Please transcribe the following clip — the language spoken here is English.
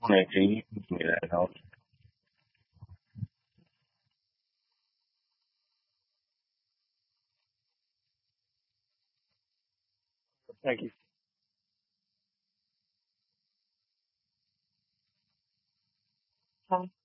này trí người lại thôi. Thank you. Hi.